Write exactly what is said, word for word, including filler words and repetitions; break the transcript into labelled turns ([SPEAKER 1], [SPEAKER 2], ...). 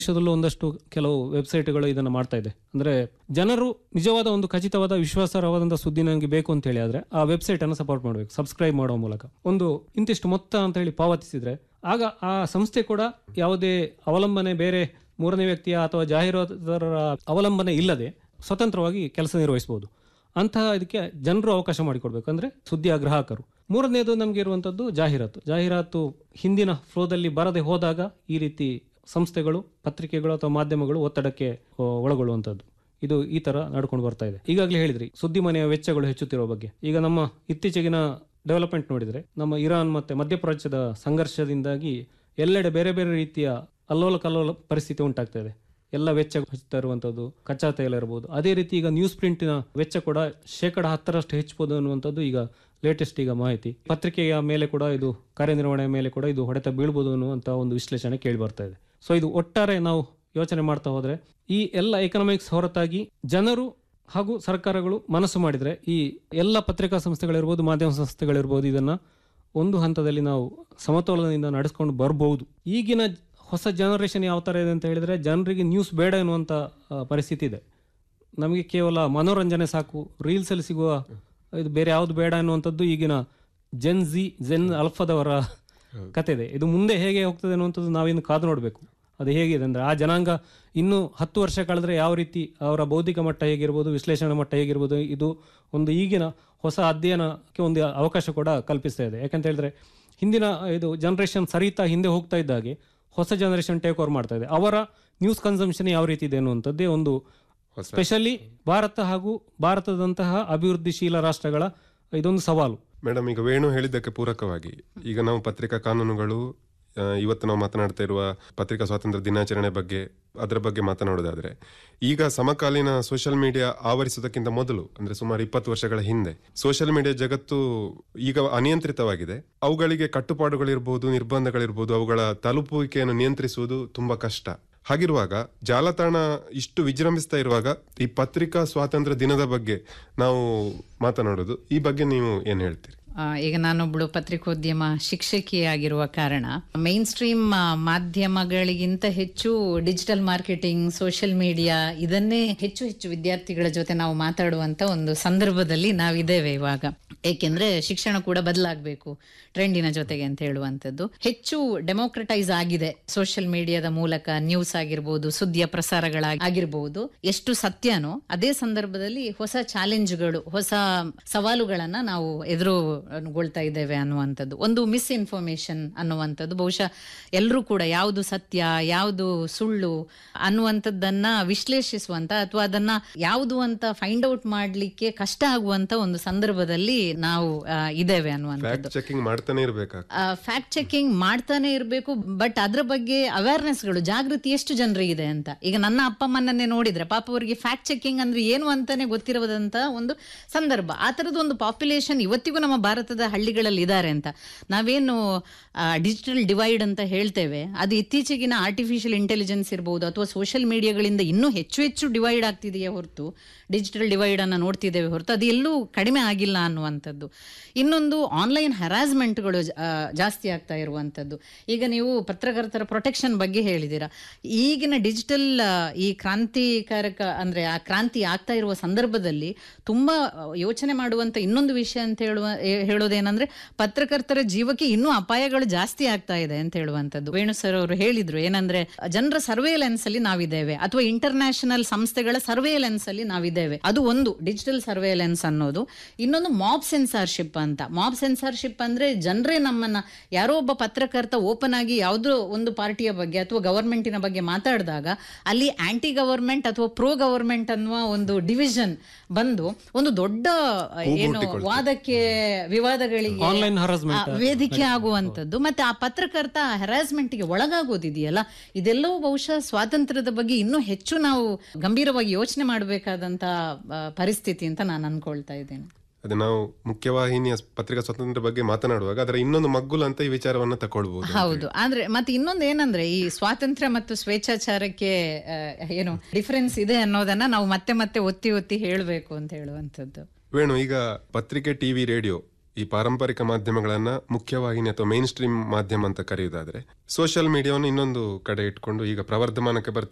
[SPEAKER 1] ದೇಶದಲ್ಲೂ ಒಂದಷ್ಟು ಕೆಲವು ವೆಬ್ಸೈಟ್ಗಳು ಇದನ್ನು ಮಾಡ್ತಾ ಇದೆ. ಅಂದರೆ ಜನರು ನಿಜವಾದ ಒಂದು ಖಚಿತವಾದ ವಿಶ್ವಾಸಾರ್ಹವಾದಂಥ ಸುದ್ದಿ ನನಗೆ ಬೇಕು ಅಂತ ಹೇಳಿ ಆದರೆ ಆ ವೆಬ್ಸೈಟ್ ಅನ್ನು ಸಪೋರ್ಟ್ ಮಾಡಬೇಕು. ಸಬ್ಸ್ಕ್ರೈಬ್ ಮಾಡೋ ಮೂಲಕ ಒಂದು ಇಂತಿಷ್ಟು ಮೊತ್ತ ಅಂತ ಹೇಳಿ ಪಾವತಿಸಿದ್ರೆ ಆಗ ಆ ಸಂಸ್ಥೆ ಕೂಡ ಯಾವುದೇ ಅವಲಂಬನೆ ಬೇರೆ ಮೂರನೇ ವ್ಯಕ್ತಿಯ ಅಥವಾ ಜಾಹೀರಾತುದಾರರ ಅವಲಂಬನೆ ಇಲ್ಲದೆ ಸ್ವತಂತ್ರವಾಗಿ ಕೆಲಸ ನಿರ್ವಹಿಸಬಹುದು. ಅಂತಹ ಇದಕ್ಕೆ ಜನರು ಅವಕಾಶ ಮಾಡಿಕೊಡ್ಬೇಕು, ಅಂದರೆ ಸುದ್ದಿಯ ಗ್ರಾಹಕರು. ಮೂರನೇದು ನಮಗೆ ಇರುವಂಥದ್ದು ಜಾಹೀರಾತು. ಜಾಹೀರಾತು ಹಿಂದಿನ ಫ್ಲೋದಲ್ಲಿ ಬರದೆ ಹೋದಾಗ ಈ ರೀತಿ ಸಂಸ್ಥೆಗಳು, ಪತ್ರಿಕೆಗಳು ಅಥವಾ ಮಾಧ್ಯಮಗಳು ಒತ್ತಡಕ್ಕೆ ಒಳಗೊಳ್ಳುವಂಥದ್ದು. ಇದು ಈ ತರ ನಡ್ಕೊಂಡು ಬರ್ತಾ ಇದೆ. ಈಗಾಗಲೇ ಹೇಳಿದ್ರಿ ಸುದ್ದಿ ಮನೆಯ ವೆಚ್ಚಗಳು ಹೆಚ್ಚುತ್ತಿರುವ ಬಗ್ಗೆ. ಈಗ ನಮ್ಮ ಇತ್ತೀಚೆಗಿನ ಡೆವಲಪ್ಮೆಂಟ್ ನೋಡಿದರೆ ನಮ್ಮ ಇರಾನ್ ಮತ್ತೆ ಮಧ್ಯಪ್ರಾಚ್ಯದ ಸಂಘರ್ಷದಿಂದಾಗಿ ಎಲ್ಲೆಡೆ ಬೇರೆ ಬೇರೆ ರೀತಿಯ ಅಲ್ಲೋಲ ಕಲ್ಲೋಲ ಪರಿಸ್ಥಿತಿ ಉಂಟಾಗ್ತಾ ಇದೆ. ಎಲ್ಲ ವೆಚ್ಚ ಹೆಚ್ಚುತ್ತಾ ಇರುವಂಥದ್ದು, ಕಚ್ಚಾ ತೈಲ ಇರಬಹುದು. ಅದೇ ರೀತಿ ಈಗ ನ್ಯೂಸ್ ಪ್ರಿಂಟಿನ ವೆಚ್ಚ ಕೂಡ ಶೇಕಡ ಹತ್ತರಷ್ಟು ಹೆಚ್ಚಬಹುದು ಅನ್ನುವಂಥದ್ದು ಈಗ ಲೇಟೆಸ್ಟ್ ಈಗ ಮಾಹಿತಿ. ಪತ್ರಿಕೆಯ ಮೇಲೆ ಕೂಡ ಇದು ಕಾರ್ಯನಿರ್ವಹಣೆಯ ಮೇಲೆ ಕೂಡ ಇದು ಹೊಡೆತ ಬೀಳ್ಬೋದು ಅನ್ನುವಂಥ ಒಂದು ವಿಶ್ಲೇಷಣೆ ಕೇಳಿ ಬರ್ತಾ ಇದೆ. ಸೊ ಇದು ಒಟ್ಟಾರೆ ನಾವು ಯೋಚನೆ ಮಾಡ್ತಾ ಹೋದ್ರೆ ಈ ಎಲ್ಲ ಎಕನಾಮಿಕ್ಸ್ ಹೊರತಾಗಿ ಜನರು ಹಾಗೂ ಸರ್ಕಾರಗಳು ಮನಸ್ಸು ಮಾಡಿದ್ರೆ ಈ ಎಲ್ಲ ಪತ್ರಿಕಾ ಸಂಸ್ಥೆಗಳಿರ್ಬೋದು, ಮಾಧ್ಯಮ ಸಂಸ್ಥೆಗಳಿರ್ಬೋದು, ಇದನ್ನ ಒಂದು ಹಂತದಲ್ಲಿ ನಾವು ಸಮತೋಲನದಿಂದ ನಡೆಸ್ಕೊಂಡು ಬರ್ಬೋದು. ಈಗಿನ ಹೊಸ ಜನರೇಷನ್ ಯಾವ ಥರ ಇದೆ ಅಂತ ಹೇಳಿದರೆ ಜನರಿಗೆ ನ್ಯೂಸ್ ಬೇಡ ಎನ್ನುವಂಥ ಪರಿಸ್ಥಿತಿ ಇದೆ. ನಮಗೆ ಕೇವಲ ಮನೋರಂಜನೆ ಸಾಕು, ರೀಲ್ಸಲ್ಲಿ ಸಿಗುವ ಇದು ಬೇರೆ ಯಾವುದು ಬೇಡ ಅನ್ನುವಂಥದ್ದು ಈಗಿನ ಜೆನ್ ಜಿ ಜೆನ್ ಅಲ್ಫಾದವರ ಕತೆ ಇದೆ. ಇದು ಮುಂದೆ ಹೇಗೆ ಹೋಗ್ತದೆ ಅನ್ನುವಂಥದ್ದು ನಾವಿನ್ನು ಕಾದು ನೋಡಬೇಕು. ಅದು ಹೇಗಿದೆ ಅಂದರೆ ಆ ಜನಾಂಗ ಇನ್ನೂ ಹತ್ತು ವರ್ಷ ಕಳೆದ್ರೆ ಯಾವ ರೀತಿ ಅವರ ಬೌದ್ಧಿಕ ಮಟ್ಟ ಹೇಗಿರ್ಬೋದು, ವಿಶ್ಲೇಷಣಾ ಮಟ್ಟ ಹೇಗಿರ್ಬೋದು, ಇದು ಒಂದು ಈಗಿನ ಹೊಸ ಅಧ್ಯಯನಕ್ಕೆ ಒಂದು ಅವಕಾಶ ಕೂಡ ಕಲ್ಪಿಸ್ತಾ ಇದೆ. ಯಾಕಂತ ಹೇಳಿದ್ರೆ ಹಿಂದಿನ ಇದು ಜನರೇಷನ್ ಸರಿತಾ ಹಿಂದೆ ಹೋಗ್ತಾ ಇದ್ದಾಗೆ ಹೊಸ ಜನರೇಷನ್ ಟೇಕ್ ಓವರ್ ಮಾಡ್ತಾ ಇದೆ. ಅವರ ನ್ಯೂಸ್ ಕನ್ಸಂಪ್ಷನ್ ಯಾವ ರೀತಿ ಇದೆ ಅನ್ನುವಂಥದ್ದೇ ಒಂದು ಸ್ಪೆಷಲಿ ಭಾರತ ಹಾಗೂ ಭಾರತದಂತಹ ಅಭಿವೃದ್ಧಿಶೀಲ ರಾಷ್ಟ್ರಗಳ ಇದೊಂದು ಸವಾಲು.
[SPEAKER 2] ಮೇಡಮ್, ಈಗ ವೇಣು ಹೇಳಿದ್ದಕ್ಕೆ ಪೂರಕವಾಗಿ ಈಗ ನಾವು ಪತ್ರಿಕಾ ಕಾನೂನುಗಳು, ಇವತ್ತು ನಾವು ಮಾತನಾಡ್ತಾ ಇರುವ ಪತ್ರಿಕಾ ಸ್ವಾತಂತ್ರ್ಯ ದಿನಾಚರಣೆ ಬಗ್ಗೆ, ಅದರ ಬಗ್ಗೆ ಮಾತನಾಡೋದಾದ್ರೆ, ಈಗ ಸಮಕಾಲೀನ ಸೋಷಿಯಲ್ ಮೀಡಿಯಾ ಆವರಿಸುವುದಕ್ಕಿಂತ ಮೊದಲು ಅಂದ್ರೆ ಸುಮಾರು ಇಪ್ಪತ್ತು ವರ್ಷಗಳ ಹಿಂದೆ ಸೋಷಿಯಲ್ ಮೀಡಿಯಾ ಜಗತ್ತು ಈಗ ಅನಿಯಂತ್ರಿತವಾಗಿದೆ. ಅವುಗಳಿಗೆ ಕಟ್ಟುಪಾಡುಗಳಿರ್ಬೋದು, ನಿರ್ಬಂಧಗಳಿರ್ಬೋದು, ಅವುಗಳ ತಲುಪುವಿಕೆಯನ್ನು ನಿಯಂತ್ರಿಸುವುದು ತುಂಬಾ ಕಷ್ಟ. ಹಾಗಿರುವಾಗ ಜಾಲತಾಣ ಇಷ್ಟು ವಿಜೃಂಭಿಸ್ತಾ ಇರುವಾಗ ಈ ಪತ್ರಿಕಾ ಸ್ವಾತಂತ್ರ್ಯ ದಿನದ ಬಗ್ಗೆ ನಾವು ಮಾತನಾಡೋದು, ಈ ಬಗ್ಗೆ ನೀವು ಏನ್ ಹೇಳ್ತೀರಿ?
[SPEAKER 3] ಈಗ ನಾನೊಬ್ಳು ಪತ್ರಿಕೋದ್ಯಮ ಶಿಕ್ಷಕಿಯಾಗಿರುವ ಕಾರಣ ಮೈನ್ ಸ್ಟ್ರೀಮ್ ಮಾಧ್ಯಮಗಳಿಗಿಂತ ಹೆಚ್ಚು ಡಿಜಿಟಲ್ ಮಾರ್ಕೆಟಿಂಗ್, ಸೋಷಿಯಲ್ ಮೀಡಿಯಾ ಇದನ್ನೇ ಹೆಚ್ಚು ಹೆಚ್ಚು ವಿದ್ಯಾರ್ಥಿಗಳ ಜೊತೆ ನಾವು ಮಾತಾಡುವಂತ ಒಂದು ಸಂದರ್ಭದಲ್ಲಿ ನಾವಿದ್ದೇವೆ ಇವಾಗ. ಏಕೆಂದ್ರೆ ಶಿಕ್ಷಣ ಕೂಡ ಬದಲಾಗಬೇಕು ಟ್ರೆಂಡಿನ ಜೊತೆಗೆ ಅಂತ ಹೇಳುವಂಥದ್ದು ಹೆಚ್ಚು ಡೆಮೋಕ್ರಟೈಸ್ ಆಗಿದೆ ಸೋಷಿಯಲ್ ಮೀಡಿಯಾದ ಮೂಲಕ. ನ್ಯೂಸ್ ಆಗಿರ್ಬೋದು, ಸುದ್ದಿಯ ಪ್ರಸಾರಗಳಾಗಿರ್ಬೋದು, ಎಷ್ಟು ಸತ್ಯನೋ ಅದೇ ಸಂದರ್ಭದಲ್ಲಿ ಹೊಸ ಚಾಲೆಂಜ್ಗಳು, ಹೊಸ ಸವಾಲುಗಳನ್ನ ನಾವು ಎದುರು ಗೊಳ್ತಾ ಇದ್ದೇವೆ ಅನ್ನುವಂಥದ್ದು. ಒಂದು ಮಿಸ್ ಇನ್ಫಾರ್ಮೇಶನ್ ಅನ್ನುವಂಥದ್ದು ಬಹುಶಃ ಎಲ್ಲರೂ ಕೂಡ ಯಾವುದು ಸತ್ಯ ಯಾವುದು ಸುಳ್ಳು ಅನ್ನುವಂಥದ್ದನ್ನ ವಿಶ್ಲೇಷಿಸುವಂತ ಅಥವಾ ಅದನ್ನ ಯಾವುದು ಅಂತ ಫೈಂಡ್ ಔಟ್ ಮಾಡ್ಲಿಕ್ಕೆ ಕಷ್ಟ ಆಗುವಂತ ಒಂದು ಸಂದರ್ಭದಲ್ಲಿ ನಾವು ಇದ್ದೇವೆ ಅನ್ನುವಂಥದ್ದು. ಫ್ಯಾಕ್ಟ್ ಚೆಕಿಂಗ್ ಮಾಡ್ತಾನೆ ಇರಬೇಕು. ಬಟ್ ಅದ್ರ ಬಗ್ಗೆ ಅವೇರ್ನೆಸ್ಗಳು, ಜಾಗೃತಿ ಎಷ್ಟು ಜನರಿಗಿದೆ ಅಂತ. ಈಗ ನನ್ನ ಅಪ್ಪ ಅಮ್ಮನನ್ನೇ ನೋಡಿದ್ರೆ ಪಾಪ ಅವರಿಗೆ ಫ್ಯಾಕ್ಟ್ ಚೆಕಿಂಗ್ ಅಂದ್ರೆ ಏನು ಅಂತಾನೆ ಗೊತ್ತಿರದಂತ ಒಂದು ಸಂದರ್ಭ. ಆ ತರದ ಒಂದು ಪಾಪ್ಯುಲೇಷನ್ ಇವತ್ತಿಗೂ ನಮ್ಮ ಭಾರತದ ಹಳ್ಳಿಗಳಲ್ಲಿ ಇದ್ದಾರೆ ಅಂತ. ನಾವೇನು ಡಿಜಿಟಲ್ ಡಿವೈಡ್ ಅಂತ ಹೇಳ್ತೇವೆ, ಅದು ಇತ್ತೀಚೆಗಿನ ಆರ್ಟಿಫಿಷಿಯಲ್ ಇಂಟೆಲಿಜೆನ್ಸ್ ಇರಬಹುದು ಅಥವಾ ಸೋಷಿಯಲ್ ಮೀಡಿಯಾಗಳಿಂದ ಇನ್ನೂ ಹೆಚ್ಚು ಹೆಚ್ಚು ಡಿವೈಡ್ ಆಗ್ತಿದೆಯೇ ಹೊರತು, ಡಿಜಿಟಲ್ ಡಿವೈಡ್ ಅನ್ನ ನೋಡ್ತಿದ್ದೇವೆ ಹೊರತು ಅದು ಎಲ್ಲೂ ಕಡಿಮೆ ಆಗಿಲ್ಲ ಅನ್ನುವಂಥದ್ದು. ಇನ್ನೊಂದು ಆನ್ಲೈನ್ ಹರಾಸ್ಮೆಂಟ್ಗಳು ಜಾಸ್ತಿ ಆಗ್ತಾ ಇರುವಂಥದ್ದು. ಈಗ ನೀವು ಪತ್ರಕರ್ತರ ಪ್ರೊಟೆಕ್ಷನ್ ಬಗ್ಗೆ ಹೇಳಿದ್ದೀರಾ. ಈಗಿನ ಡಿಜಿಟಲ್ ಈ ಕ್ರಾಂತಿಕಾರಕ ಅಂದ್ರೆ ಆ ಕ್ರಾಂತಿ ಆಗ್ತಾ ಇರುವ ಸಂದರ್ಭದಲ್ಲಿ ತುಂಬಾ ಯೋಚನೆ ಮಾಡುವಂತ ಇನ್ನೊಂದು ವಿಷಯ ಅಂತ ಹೇಳುವ ಹೇಳೋದೇನಂದ್ರೆ ಪತ್ರಕರ್ತರ ಜೀವಕ್ಕೆ ಇನ್ನೂ ಅಪಾಯಗಳು ಜಾಸ್ತಿ ಆಗ್ತಾ ಇದೆ ಅಂತ ಹೇಳುವಂಥದ್ದು. ವೇಣು ಸರ್ ಅವರು ಹೇಳಿದ್ರು ಏನಂದ್ರೆ ಜನರ ಸರ್ವೇಲೆನ್ಸ್ ಅಲ್ಲಿ ನಾವಿದ್ದೇವೆ ಅಥವಾ ಇಂಟರ್ನ್ಯಾಷನಲ್ ಸಂಸ್ಥೆಗಳ ಸರ್ವೇಲೆನ್ಸ್ ಅಲ್ಲಿ ನಾವಿದ್ದೇವೆ. ಅದು ಒಂದು ಡಿಜಿಟಲ್ ಸರ್ವೇಲೆನ್ಸ್ ಅನ್ನೋದು. ಇನ್ನೊಂದು ಮಾಬ್ ಸೆನ್ಸಾರ್ಶಿಪ್ ಅಂತ. ಮಾಬ್ ಸೆನ್ಸಾರ್ಶಿಪ್ ಅಂದ್ರೆ ಜನರೇ ನಮ್ಮನ್ನ, ಯಾರೋ ಒಬ್ಬ ಪತ್ರಕರ್ತ ಓಪನ್ ಆಗಿ ಯಾವುದೋ ಒಂದು ಪಾರ್ಟಿಯ ಬಗ್ಗೆ ಅಥವಾ ಗವರ್ಮೆಂಟಿನ ಬಗ್ಗೆ ಮಾತಾಡಿದಾಗ ಅಲ್ಲಿ ಆಂಟಿ ಗವರ್ಮೆಂಟ್ ಅಥವಾ ಪ್ರೋ ಗವರ್ಮೆಂಟ್ ಅನ್ನುವ ಒಂದು ಡಿವಿಷನ್ ಬಂದು ಒಂದು ದೊಡ್ಡ ಏನು ವಾದಕ್ಕೆ ವಿವಾದಗಳಿಗೆ ವೇದಿಕೆ ಆಗುವಂಥದ್ದು. ಮತ್ತೆ ಆ ಪತ್ರಕರ್ತ ಹರಾಸ್ಮೆಂಟ್ ಗೆ ಒಳಗಾಗೋದಿದೆಯಲ್ಲ, ಇದೆಲ್ಲವೂ ಬಹುಶಃ ಸ್ವಾತಂತ್ರ್ಯದ ಬಗ್ಗೆ ಇನ್ನೂ ಹೆಚ್ಚು ನಾವು ಗಂಭೀರವಾಗಿ ಯೋಚನೆ ಮಾಡಬೇಕಾದಂತ ಪರಿಸ್ಥಿತಿ ಅಂತ ನಾನು ಅನ್ಕೊಳ್ತಾ ಇದ್ದೇನೆ.
[SPEAKER 2] ಅದೇ ನಾವು ಮುಖ್ಯವಾಹಿನಿಯ ಪತ್ರಿಕಾ ಸ್ವಾತಂತ್ರ್ಯ ಬಗ್ಗೆ ಮಾತನಾಡುವಾಗ ಅದರ ಇನ್ನೊಂದು ಮಗ್ಗುಲು ಅಂತ ಈ ವಿಚಾರವನ್ನ ತಗೊಳ್ಬಹುದು.
[SPEAKER 3] ಹೌದು. ಆದ್ರೆ ಮತ್ತೆ ಇನ್ನೊಂದು ಏನಂದ್ರೆ ಈ ಸ್ವಾತಂತ್ರ್ಯ ಮತ್ತು ಸ್ವೇಚ್ಛಾಚಾರಕ್ಕೆ ಏನು ಡಿಫರೆನ್ಸ್ ಇದೆ ಅನ್ನೋದನ್ನ ನಾವು ಮತ್ತೆ ಮತ್ತೆ ಒತ್ತಿ ಒತ್ತಿ ಹೇಳಬೇಕು ಅಂತ ಹೇಳುವಂಥದ್ದು.
[SPEAKER 2] ವೇಣು, ಈಗ ಪತ್ರಿಕೆ, ಟಿವಿ, ರೇಡಿಯೋ ಈ ಪಾರಂಪರಿಕ ಮಾಧ್ಯಮಗಳನ್ನ ಮುಖ್ಯವಾಹಿನಿ ಅಥವಾ ಮೈನ್ ಸ್ಟ್ರೀಮ್ ಮಾಧ್ಯಮ ಅಂತ ಕರೆಯುವುದಾದ್ರೆ, ಸೋಷಿಯಲ್ ಮೀಡಿಯಾವನ್ನು ಇನ್ನೊಂದು ಕಡೆ ಇಟ್ಕೊಂಡು ಈಗ ಪ್ರವರ್ಧಮಾನಕ್ಕೆ ಬರ್ತಾ